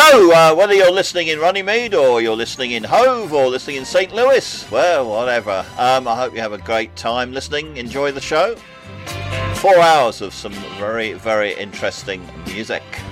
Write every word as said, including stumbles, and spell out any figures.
So, uh, whether you're listening in Runnymede or you're listening in Hove or listening in Saint Louis, well, whatever. Um, I hope you have a great time listening. Enjoy the show. Four hours of some very, very interesting music.